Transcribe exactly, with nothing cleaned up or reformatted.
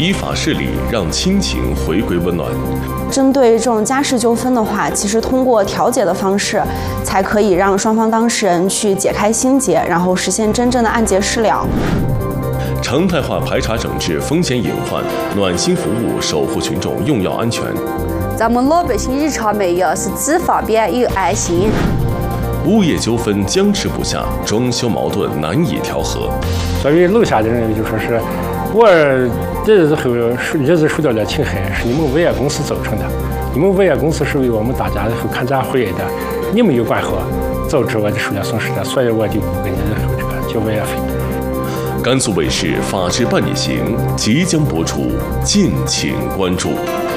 依法治理，让亲情回归温暖。 针对这种家事纠纷的话，其实通过调解的方式，才可以让双方当事人去解开心结，然后实现真正的案结事了。 常态化排查整治风险隐患，暖心服务守护群众用药安全。 咱们老百姓日常买药是既方便又安心。 物业纠纷僵持不下，装修矛盾难以调和。 所以楼下的人就说是，我这日子后日子受到了侵害，是你们物业公司造成的。你们物业公司是为我们大家后看家回来的，你没有管好，导致我就受了损失的，所以我就不给你后这个交物业费。 甘肃卫视《法治伴你行》即将播出，敬请关注。